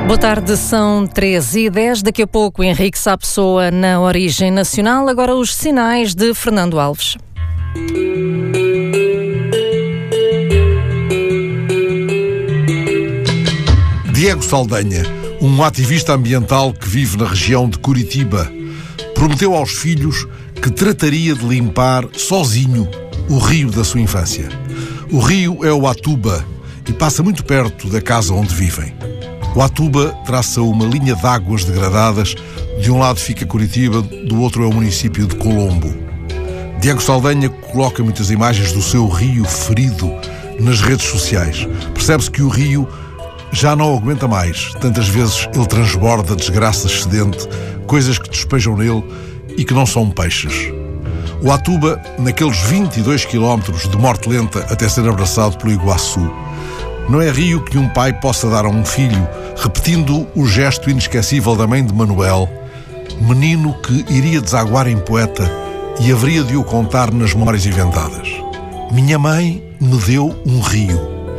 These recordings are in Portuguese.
Boa tarde, são 13h10. Daqui a pouco, Henrique Sá Pessoa na Origem Nacional. Agora os sinais de Fernando Alves. Diego Saldanha, um ativista ambiental que vive na região de Curitiba, prometeu aos filhos que trataria de limpar sozinho o rio da sua infância. O rio é o Atuba e passa muito perto da casa onde vivem. O Atuba traça uma linha de águas degradadas. De um lado fica Curitiba, do outro é o município de Colombo. Diego Saldanha coloca muitas imagens do seu rio ferido nas redes sociais. Percebe-se que o rio já não aguenta mais. Tantas vezes ele transborda desgraça excedente, coisas que despejam nele e que não são peixes. O Atuba, naqueles 22 quilómetros de morte lenta até ser abraçado pelo Iguaçu, não é rio que um pai possa dar a um filho, repetindo o gesto inesquecível da mãe de Manuel, menino que iria desaguar em poeta e haveria de o contar nas memórias inventadas. Minha mãe me deu um rio.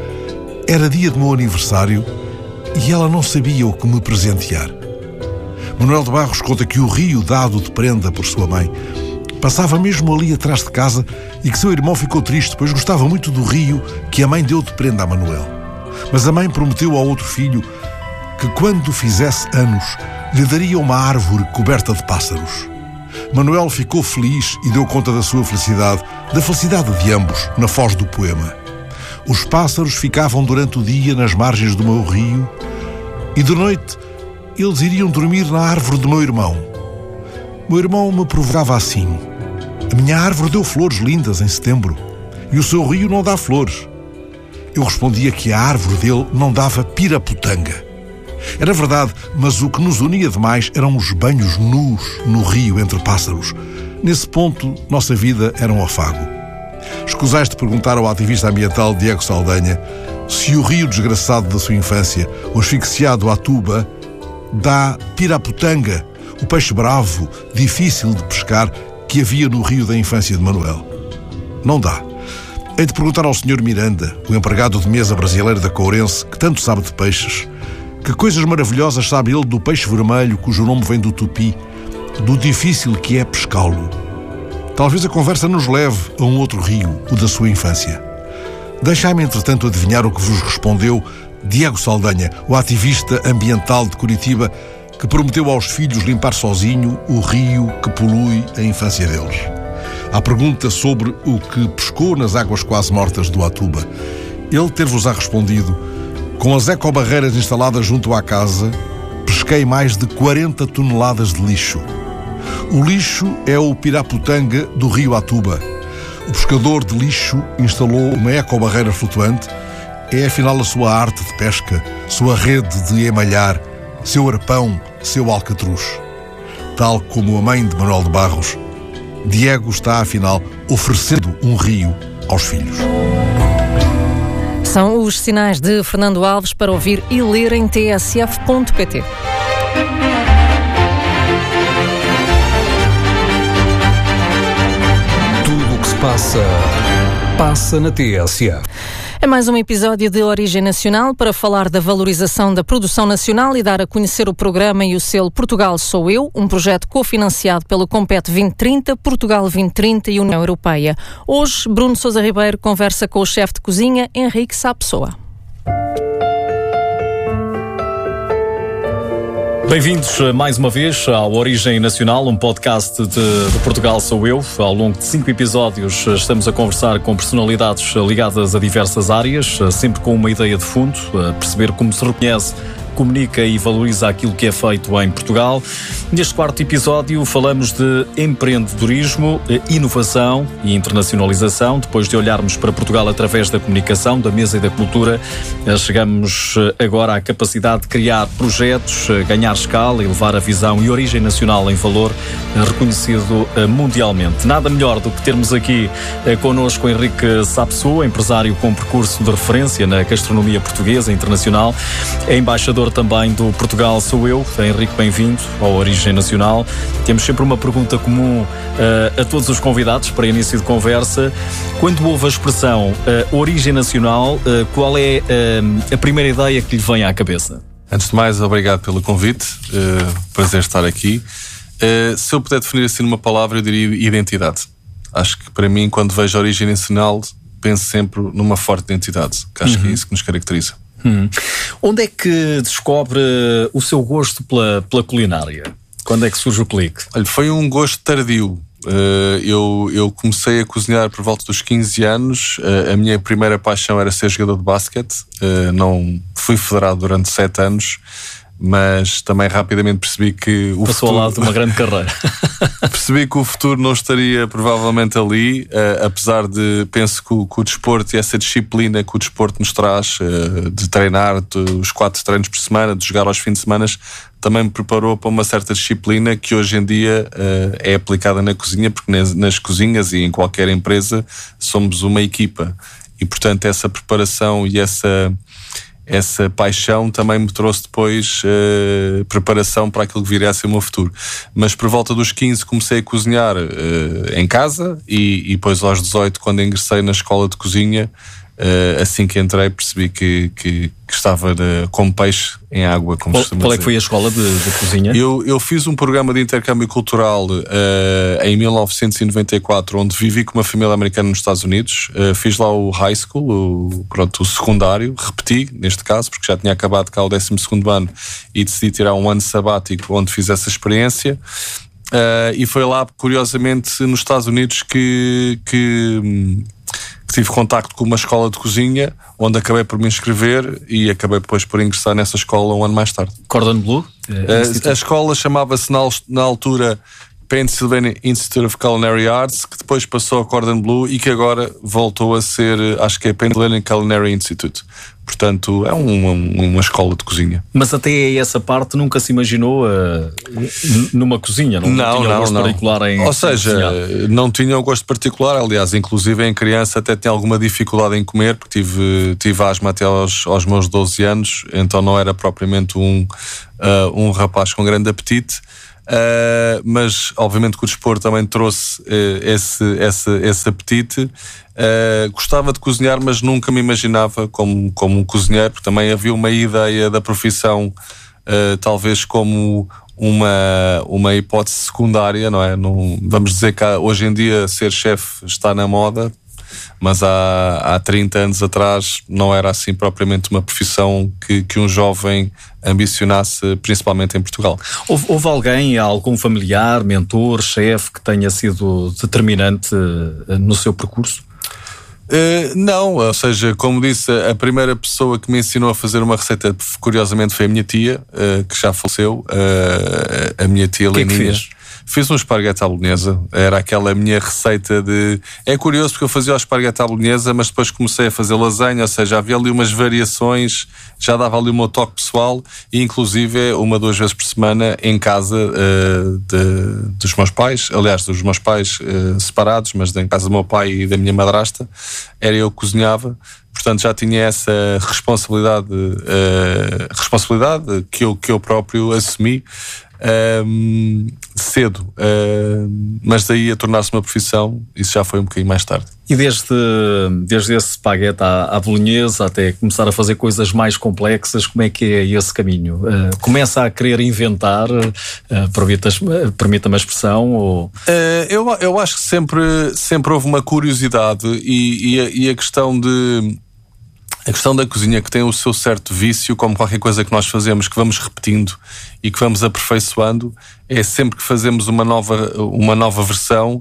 Era dia do meu aniversário e ela não sabia o que me presentear. Manuel de Barros conta que o rio dado de prenda por sua mãe passava mesmo ali atrás de casa e que seu irmão ficou triste, pois gostava muito do rio que a mãe deu de prenda a Manuel. Mas a mãe prometeu ao outro filho que quando fizesse anos lhe daria uma árvore coberta de pássaros. Manuel ficou feliz e deu conta da sua felicidade, da felicidade de ambos, na foz do poema. Os pássaros ficavam durante o dia nas margens do meu rio e de noite eles iriam dormir na árvore do meu irmão. Meu irmão me provocava assim: a minha árvore deu flores lindas em setembro e o seu rio não dá flores. Eu respondia que a árvore dele não dava piraputanga. Era verdade, mas o que nos unia demais eram os banhos nus no rio entre pássaros. Nesse ponto, nossa vida era um afago. Escusais de perguntar ao ativista ambiental Diego Saldanha se o rio desgraçado da sua infância, o asfixiado Atuba, dá piraputanga, o peixe bravo, difícil de pescar, que havia no rio da infância de Manuel. Não dá. Hei de perguntar ao Sr. Miranda, o empregado de mesa brasileiro da Courense, que tanto sabe de peixes, que coisas maravilhosas sabe ele do peixe vermelho, cujo nome vem do tupi, do difícil que é pescá-lo. Talvez a conversa nos leve a um outro rio, o da sua infância. Deixai-me, entretanto, adivinhar o que vos respondeu Diego Saldanha, o ativista ambiental de Curitiba, que prometeu aos filhos limpar sozinho o rio que polui a infância deles. À pergunta sobre o que pescou nas águas quase mortas do Atuba, ele ter-vos-á respondido: com as ecobarreiras instaladas junto à casa, pesquei mais de 40 toneladas de lixo. O lixo é o piraputanga do rio Atuba. O pescador de lixo instalou uma ecobarreira flutuante. É afinal a sua arte de pesca, sua rede de emalhar, seu arpão, seu alcatruz. Tal como a mãe de Manuel de Barros, Diego está, afinal, oferecendo um rio aos filhos. São os sinais de Fernando Alves para ouvir e ler em tsf.pt. Tudo o que se passa na TSF. É mais um episódio de Origem Nacional para falar da valorização da produção nacional e dar a conhecer o programa e o selo Portugal Sou Eu, um projeto cofinanciado pelo Compete 2030, Portugal 2030 e União Europeia. Hoje, Bruno Sousa Ribeiro conversa com o chefe de cozinha, Henrique Sá Pessoa. Bem-vindos mais uma vez ao Origem Nacional, um podcast de Portugal Sou Eu. Ao longo de 5 episódios estamos a conversar com personalidades ligadas a diversas áreas, sempre com uma ideia de fundo, perceber como se reconhece, comunica e valoriza aquilo que é feito em Portugal. Neste 4º episódio falamos de empreendedorismo, inovação e internacionalização. Depois de olharmos para Portugal através da comunicação, da mesa e da cultura, chegamos agora à capacidade de criar projetos, ganhar escala e levar a visão e origem nacional em valor reconhecido mundialmente. Nada melhor do que termos aqui connosco Henrique Sá Pessoa, empresário com percurso de referência na gastronomia portuguesa e internacional, é embaixador também do Portugal Sou Eu. Henrique, bem-vindo ao Origem Nacional. Temos sempre uma pergunta comum a todos os convidados para início de conversa. Quando ouve a expressão Origem Nacional, qual é a primeira ideia que lhe vem à cabeça? Antes de mais, obrigado pelo convite. Prazer estar aqui. Se eu puder definir assim numa palavra, eu diria identidade. Acho que para mim, quando vejo a origem nacional, penso sempre numa forte identidade, que acho que é isso que nos caracteriza. Onde é que descobre o seu gosto pela culinária? Quando é que surge o clique? Olha, foi um gosto tardio. Eu comecei a cozinhar por volta dos 15 anos. A minha primeira paixão era ser jogador de basquete. Não fui federado durante 7 anos, mas também rapidamente percebi que o Passou ao lado de uma grande carreira. Percebi que o futuro não estaria provavelmente ali, apesar de, penso que o desporto e essa disciplina que o desporto nos traz, de treinar os 4 treinos por semana, de jogar aos fins de semana, também me preparou para uma certa disciplina que hoje em dia é aplicada na cozinha, porque nas cozinhas e em qualquer empresa somos uma equipa. E portanto essa preparação e essa paixão também me trouxe depois preparação para aquilo que viria a ser o meu futuro. Mas por volta dos 15 comecei a cozinhar em casa e depois aos 18, quando ingressei na escola de cozinha, assim que entrei percebi que estava como peixe em água, como costuma dizer. Qual é que foi a escola de cozinha? Eu fiz um programa de intercâmbio cultural em 1994, onde vivi com uma família americana nos Estados Unidos. Fiz lá o high school, o secundário, repeti neste caso, porque já tinha acabado cá o 12º ano e decidi tirar um ano sabático onde fiz essa experiência. E foi lá, curiosamente, nos Estados Unidos que tive contacto com uma escola de cozinha, onde acabei por me inscrever e acabei depois por ingressar nessa escola um ano mais tarde. Cordon Bleu? A escola chamava-se na altura Pennsylvania Institute of Culinary Arts, que depois passou a Cordon Bleu e que agora voltou a ser, acho que é Pennsylvania Culinary Institute. Portanto, é uma escola de cozinha. Mas até essa parte nunca se imaginou numa cozinha? Não tinha gosto particular em... Ou seja, não tinha um gosto particular. Aliás, inclusive em criança até tinha alguma dificuldade em comer, porque tive asma até aos meus 12 anos, então não era propriamente um rapaz com grande apetite. Mas obviamente que o desporto também trouxe esse apetite. Gostava de cozinhar, mas nunca me imaginava como um cozinheiro, porque também havia uma ideia da profissão talvez como uma hipótese secundária, não é? Vamos dizer que hoje em dia ser chefe está na moda, mas há 30 anos atrás não era assim propriamente uma profissão que um jovem ambicionasse, principalmente em Portugal. Houve algum familiar, mentor, chefe que tenha sido determinante no seu percurso? Não, ou seja, como disse, a primeira pessoa que me ensinou a fazer uma receita, curiosamente, foi a minha tia, que já faleceu, a minha tia Leninha. Fiz um esparguete à bolonhesa, era aquela minha receita de... É curioso porque eu fazia o esparguete à bolonhesa, mas depois comecei a fazer lasanha, ou seja, havia ali umas variações, já dava ali o meu toque pessoal e inclusive 1-2 vezes por semana em casa dos meus pais, aliás, dos meus pais separados, mas em casa do meu pai e da minha madrasta, era eu que cozinhava. Portanto, já tinha essa responsabilidade que eu próprio assumi cedo, mas daí a tornar-se uma profissão, isso já foi um bocadinho mais tarde. E desde esse espaguete à bolonhesa até começar a fazer coisas mais complexas, como é que é esse caminho? Começa a querer inventar, permita-me a expressão? Ou... Eu acho que sempre houve uma curiosidade e a questão da cozinha, que tem o seu certo vício, como qualquer coisa que nós fazemos, que vamos repetindo e que vamos aperfeiçoando, é sempre que fazemos uma nova versão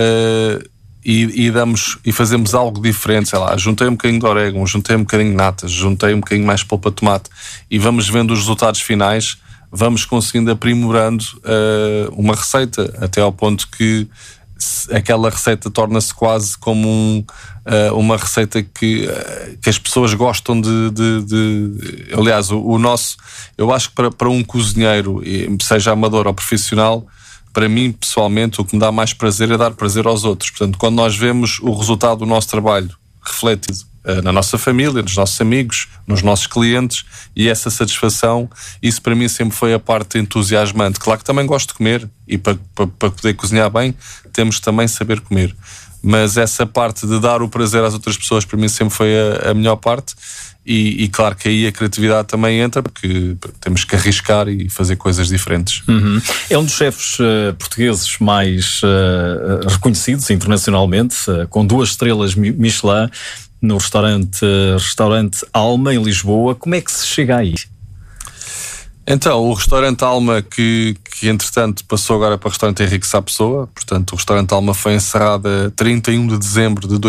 e fazemos algo diferente, sei lá, juntei um bocadinho de orégano, juntei um bocadinho de natas, juntei um bocadinho mais polpa de tomate e vamos vendo os resultados finais, vamos conseguindo aprimorando uma receita, até ao ponto que aquela receita torna-se quase como uma receita que as pessoas gostam de aliás, eu acho que para um cozinheiro, seja amador ou profissional, para mim pessoalmente o que me dá mais prazer é dar prazer aos outros. Portanto, quando nós vemos o resultado do nosso trabalho refletido na nossa família, nos nossos amigos, nos nossos clientes, e essa satisfação, isso para mim sempre foi a parte entusiasmante. Claro que também gosto de comer, e para poder cozinhar bem temos também saber comer, mas essa parte de dar o prazer às outras pessoas para mim sempre foi a melhor parte. E claro que aí a criatividade também entra, porque temos que arriscar e fazer coisas diferentes. É um dos chefes portugueses mais reconhecidos internacionalmente, com 2 estrelas Michelin no restaurante Alma, em Lisboa. Como é que se chega aí? Então, o restaurante Alma, que entretanto passou agora para o restaurante Henrique Sá Pessoa, portanto o restaurante Alma foi encerrado a 31 de dezembro de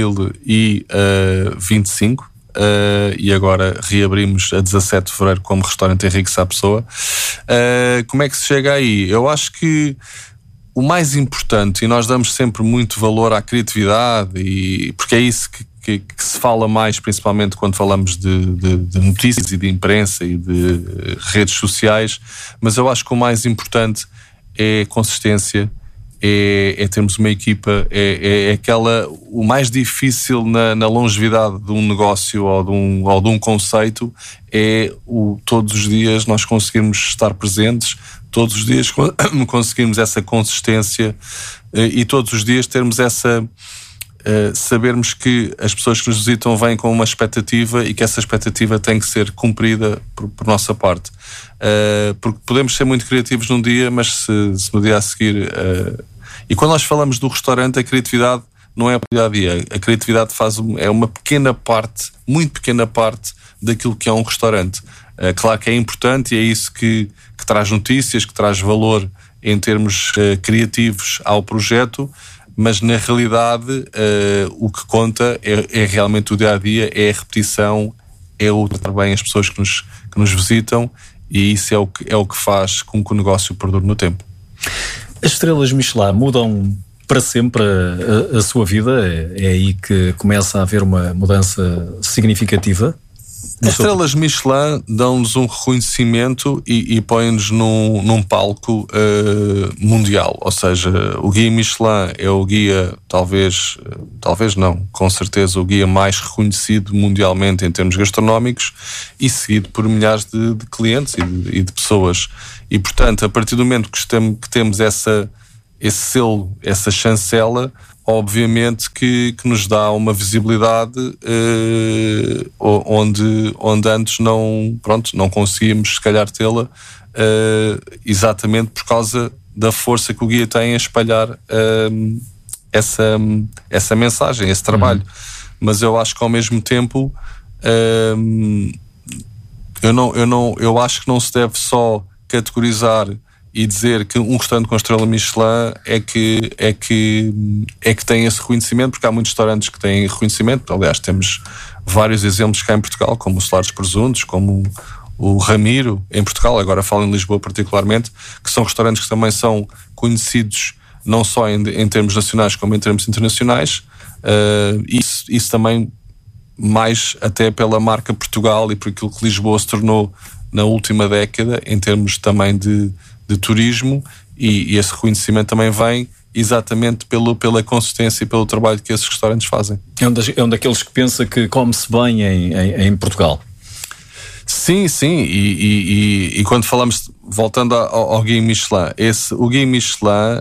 2025. E agora reabrimos a 17 de fevereiro como restaurante Henrique Sá Pessoa. Como é que se chega aí? Eu acho que o mais importante, e nós damos sempre muito valor à criatividade, porque é isso que se fala mais, principalmente quando falamos de notícias e de imprensa e de redes sociais, mas eu acho que o mais importante é a consistência, é termos uma equipa, o mais difícil na longevidade de um negócio ou de um conceito é todos os dias nós conseguirmos estar presentes, todos os dias conseguirmos essa consistência e todos os dias termos sabermos que as pessoas que nos visitam vêm com uma expectativa e que essa expectativa tem que ser cumprida por nossa parte. Porque podemos ser muito criativos num dia, mas se no dia a seguir... E quando nós falamos do restaurante, a criatividade não é para o dia a dia. A criatividade é uma pequena parte, muito pequena parte daquilo que é um restaurante. Claro que é importante e é isso que traz notícias, que traz valor em termos criativos ao projeto, mas na realidade o que conta é realmente o dia a dia, é a repetição, é o tratar bem as pessoas que nos visitam, e isso é o que faz com que o negócio perdure no tempo. As estrelas Michelin mudam para sempre a sua vida? É aí que começa a haver uma mudança significativa? As estrelas Michelin dão-nos um reconhecimento e põem-nos num palco mundial. Ou seja, o guia Michelin é o guia, talvez não, com certeza o guia mais reconhecido mundialmente em termos gastronómicos, e seguido por milhares de clientes e de pessoas. E, portanto, a partir do momento que temos esse selo, essa chancela, obviamente que nos dá uma visibilidade onde antes não conseguíamos, se calhar, tê-la, exatamente por causa da força que o guia tem a espalhar essa mensagem, esse trabalho. Mas eu acho que, ao mesmo tempo, eu acho que não se deve só categorizar e dizer que um restaurante com estrela Michelin é que tem esse reconhecimento, porque há muitos restaurantes que têm reconhecimento. Aliás, temos vários exemplos cá em Portugal, como o Solar dos Presuntos, como o Ramiro em Portugal, agora falo em Lisboa particularmente, que são restaurantes que também são conhecidos não só em termos nacionais como em termos internacionais. Isso também mais até pela marca Portugal e por aquilo que Lisboa se tornou na última década em termos também de turismo, e esse reconhecimento também vem exatamente pela consistência e pelo trabalho que esses restaurantes fazem. É um daqueles que pensa que come-se bem em Portugal. Sim, e quando falamos, voltando ao Guia Michelin, o Guia Michelin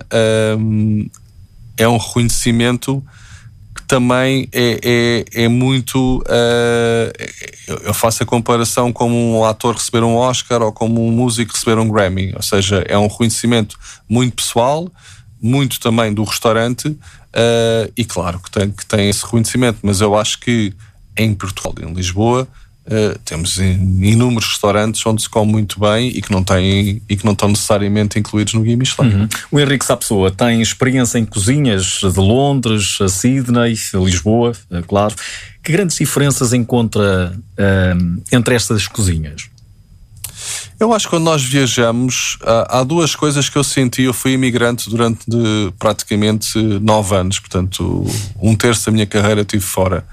é um reconhecimento que também é muito... eu faço a comparação como um ator receber um Oscar ou como um músico receber um Grammy. Ou seja, é um reconhecimento muito pessoal, muito também do restaurante, e claro que tem esse reconhecimento. Mas eu acho que em Portugal e em Lisboa temos inúmeros restaurantes onde se come muito bem e que não estão necessariamente incluídos no Guia Michelin. O Henrique Sá Pessoa tem experiência em cozinhas de Londres, a Sydney, a Lisboa, claro. Que grandes diferenças encontra entre estas cozinhas? Eu acho que quando nós viajamos, há duas coisas que eu senti. Eu fui imigrante durante praticamente 9 anos, portanto 1/3 da minha carreira estive fora.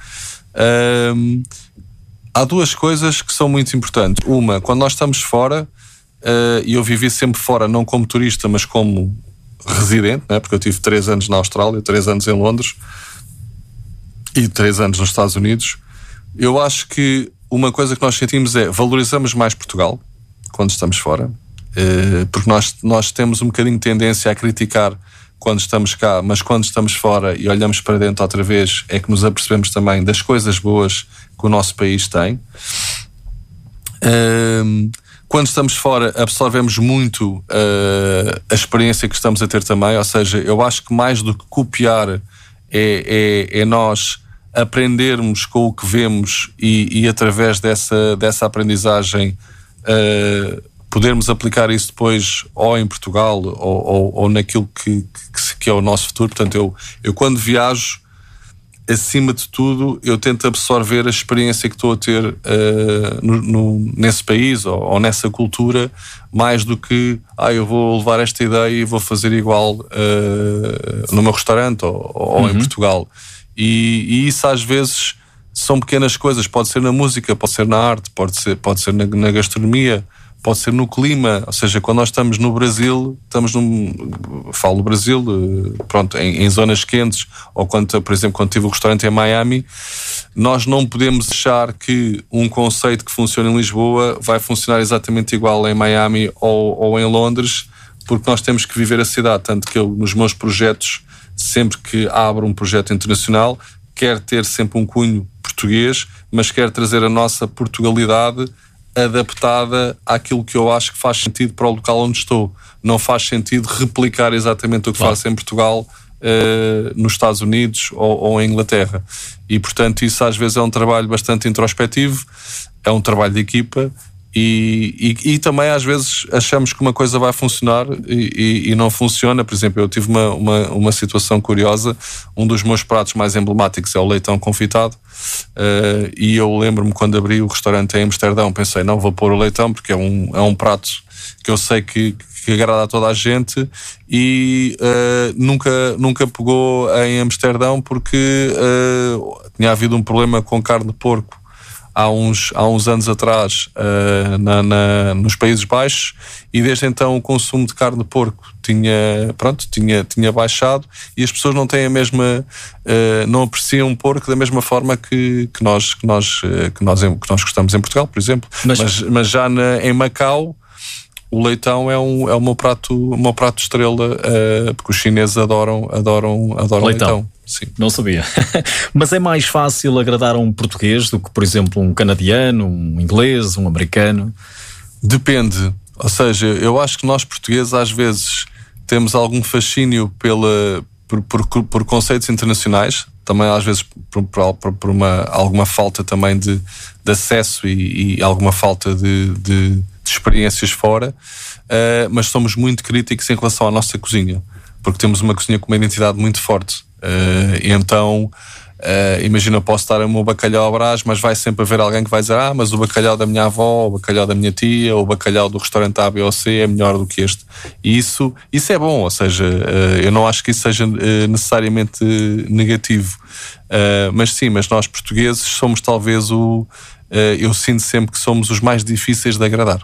Há duas coisas que são muito importantes. Uma, quando nós estamos fora, e eu vivi sempre fora, não como turista, mas como residente, né? Porque eu tive 3 anos na Austrália, 3 anos em Londres e 3 anos nos Estados Unidos. Eu acho que uma coisa que nós sentimos é valorizamos mais Portugal quando estamos fora, porque nós temos um bocadinho de tendência a criticar quando estamos cá, mas quando estamos fora e olhamos para dentro outra vez é que nos apercebemos também das coisas boas que o nosso país tem. Quando estamos fora absorvemos muito a experiência que estamos a ter também, ou seja, eu acho que mais do que copiar é nós aprendermos com o que vemos e através dessa aprendizagem podermos aplicar isso depois ou em Portugal ou naquilo que é o nosso futuro. Portanto, eu quando viajo, acima de tudo, eu tento absorver a experiência que estou a ter nesse país ou nessa cultura, mais do que eu vou levar esta ideia e vou fazer igual no meu restaurante ou em Portugal. E isso às vezes são pequenas coisas, pode ser na música, pode ser na arte, pode ser na gastronomia, pode ser no clima. Ou seja, quando nós estamos no Brasil, falo do Brasil, pronto, em zonas quentes, ou por exemplo, quando tive o restaurante em Miami, nós não podemos achar que um conceito que funciona em Lisboa vai funcionar exatamente igual em Miami ou em Londres, porque nós temos que viver a cidade. Tanto que eu, nos meus projetos, sempre que abro um projeto internacional, quero ter sempre um cunho português, mas quero trazer a nossa Portugalidade adaptada àquilo que eu acho que faz sentido para o local onde estou. Não faz sentido replicar exatamente o que faço em Portugal, nos Estados Unidos ou em Inglaterra. E, portanto, isso às vezes é um trabalho bastante introspectivo, é um trabalho de equipa e também às vezes achamos que uma coisa vai funcionar e não funciona. Por exemplo, eu tive uma situação curiosa. Um dos meus pratos mais emblemáticos é o leitão confitado, e eu lembro-me quando abri o restaurante em Amsterdão, pensei, não vou pôr o leitão porque é um prato que eu sei que agrada a toda a gente, e nunca pegou em Amsterdão porque tinha havido um problema com carne de porco há uns anos atrás nos Países Baixos, e desde então o consumo de carne de porco tinha baixado, e as pessoas não têm a mesma, não apreciam o porco da mesma forma que nós gostamos em Portugal, por exemplo. Mas já em Macau o leitão é o meu prato estrela, porque os chineses adoram leitão. Sim. Não sabia. Mas é mais fácil agradar a um português do que, por exemplo, um canadiano, um inglês, um americano? Depende. Ou seja, eu acho que nós portugueses às vezes temos algum fascínio por conceitos internacionais, também às vezes por alguma falta também de acesso e alguma falta de experiências fora, mas somos muito críticos em relação à nossa cozinha, porque temos uma cozinha com uma identidade muito forte. Então, imagina, eu posso dar o meu bacalhau ao Brás, mas vai sempre haver alguém que vai dizer, mas o bacalhau da minha avó, o bacalhau da minha tia, ou o bacalhau do restaurante A, B ou C é melhor do que este. E isso é bom, ou seja, eu não acho que isso seja necessariamente negativo, mas nós portugueses somos talvez eu sinto sempre que somos os mais difíceis de agradar.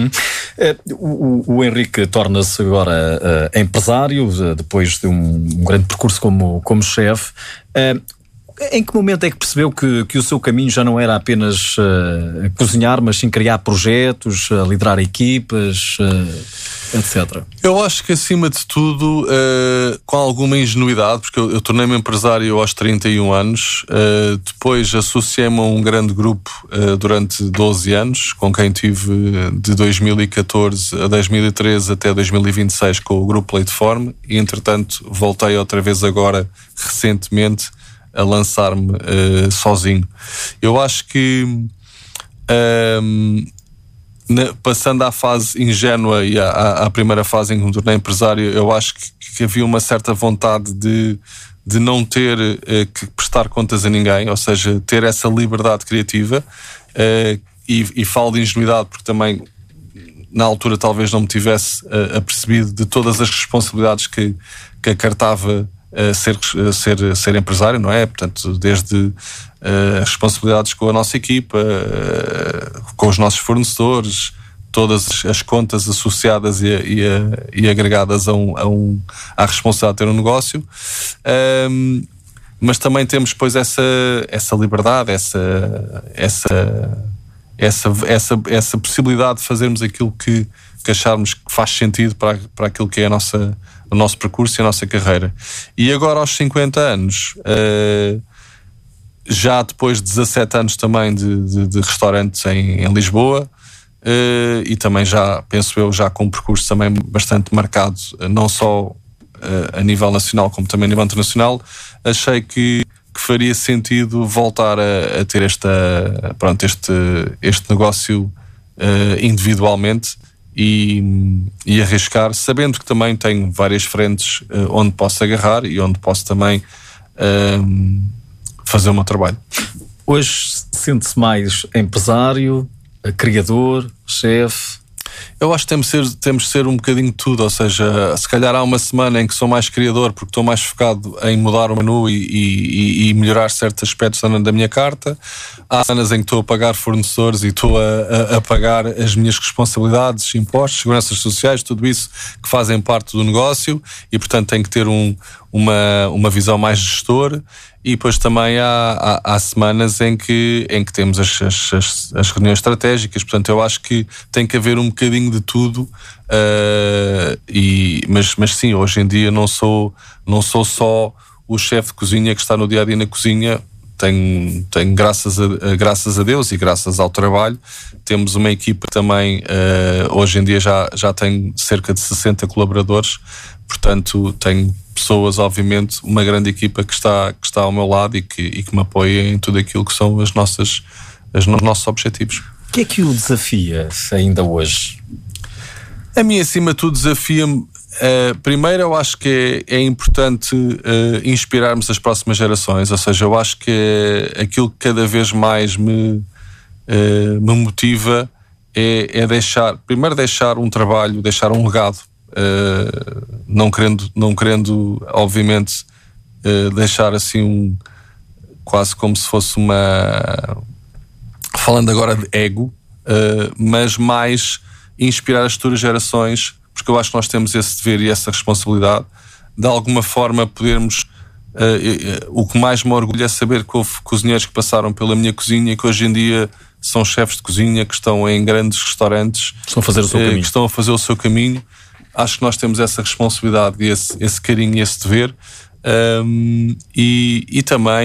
O Henrique torna-se agora empresário, depois de um grande percurso como chefe. Em que momento é que percebeu que o seu caminho já não era apenas cozinhar, mas sim criar projetos, liderar equipas, etc? Eu acho que, acima de tudo, com alguma ingenuidade, porque eu tornei-me empresário aos 31 anos, depois associei-me a um grande grupo durante 12 anos, com quem tive de 2014 a 2013 até 2026 com o Grupo Leiteform, e entretanto voltei outra vez agora, recentemente, a lançar-me sozinho. Eu acho que passando à fase ingênua e à primeira fase em que me tornei empresário, eu acho que havia uma certa vontade de não ter que prestar contas a ninguém, ou seja, ter essa liberdade criativa, e falo de ingenuidade porque também na altura talvez não me tivesse apercebido de todas as responsabilidades que acartava ser empresário, não é? Portanto, desde as responsabilidades com a nossa equipa, com os nossos fornecedores, todas as contas associadas e agregadas à responsabilidade de ter um negócio. mas também temos depois essa liberdade, essa possibilidade de fazermos aquilo que acharmos que faz sentido para aquilo que é o nosso percurso e a nossa carreira. E agora aos 50 anos, já depois de 17 anos também de restaurantes em Lisboa, e também já, penso eu, já com um percurso também bastante marcado, não só a nível nacional como também a nível internacional, achei que faria sentido voltar a ter este negócio individualmente e arriscar, sabendo que também tenho várias frentes onde posso agarrar e onde posso também fazer o meu trabalho. Hoje sente-se mais empresário, criador, chefe? Eu acho que temos de ser um bocadinho de tudo, ou seja, se calhar há uma semana em que sou mais criador porque estou mais focado em mudar o menu e melhorar certos aspectos da minha carta. Há semanas em que estou a pagar fornecedores e estou a pagar as minhas responsabilidades, impostos, seguranças sociais, tudo isso que fazem parte do negócio, e portanto tenho que ter uma visão mais gestor. E depois também há semanas em que temos as reuniões estratégicas. Portanto, eu acho que tem que haver um bocadinho de tudo, mas sim, hoje em dia não sou só o chefe de cozinha que está no dia a dia na cozinha. Tenho graças a Deus e graças ao trabalho, temos uma equipa também, hoje em dia já tenho cerca de 60 colaboradores. Portanto, tenho pessoas, obviamente, uma grande equipa que está ao meu lado e que me apoia em tudo aquilo que são os nossos objetivos. O que é que o desafia ainda hoje? A mim, acima de tudo, desafia-me. Primeiro, eu acho que é importante inspirarmos as próximas gerações. Ou seja, eu acho que aquilo que cada vez mais me motiva é deixar um trabalho, deixar um legado. Não querendo obviamente deixar assim quase como se fosse falando agora de ego, mas mais inspirar as futuras gerações, porque eu acho que nós temos esse dever e essa responsabilidade de alguma forma podermos, o que mais me orgulha é saber que houve cozinheiros que passaram pela minha cozinha e que hoje em dia são chefes de cozinha, que estão em grandes restaurantes, estão a fazer o seu caminho. Que estão a fazer o seu caminho. Acho que nós temos essa responsabilidade e esse carinho e esse dever, e também